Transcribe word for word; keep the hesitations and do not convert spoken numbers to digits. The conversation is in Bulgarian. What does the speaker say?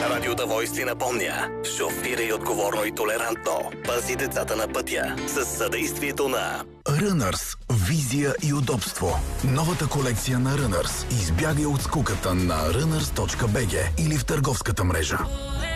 Радио The Voice ти напомня: шофирай отговорно и толерантно. Пази децата на пътя с съдействието на Runners. Визия и удобство. Новата колекция на Runners. Избягай от скуката на runners точка би джи или в търговската мрежа.